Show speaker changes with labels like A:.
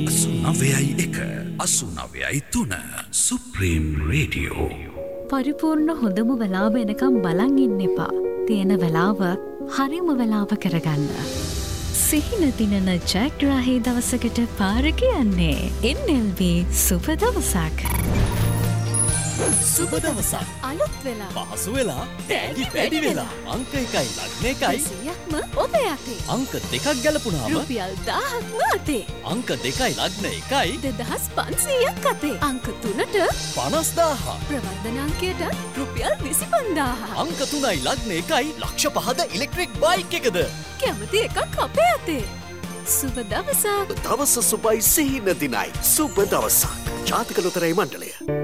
A: 89.3 supreme radio.
B: පරිපූර්ණ හොඳම වෙලාව එනකම් බලන් ඉන්න එපා. තියෙන වෙලාව හරිම වෙලාව කරගන්න. සිහින දිනන ජයග්‍රාහී දවසකට පාර කියන්නේ NLB සුබ දවසක්.
C: සුබ දවසක්
B: අලුත් වෙලා
C: පහසු වෙලා ටැගි වැඩි වෙලා අංක 1යි ලග්න 1යි
B: 100ක්ම ඔබේ අතේ.
C: අංක 2ක් ගැලපුණාම
B: රුපියල් 1000ක්ම අතේ.
C: අංක 2යි ලග්න 1යි
B: 2500ක් අතේ. අංක 3ට
C: 50000
B: ප්‍රවර්ධන අංකයට රුපියල් 25000.
C: අංක 3යි ලග්න 1යි ලක්ෂ 5ද ඉලෙක්ට්‍රික් බයික් එකද
B: කැමති එකක් අපේ අතේ. සුබ දවසක්.
D: දවස සුබයි සිහින දිනයි සුබ දවසක්. ජාතික ලොතරැයි මණ්ඩලය.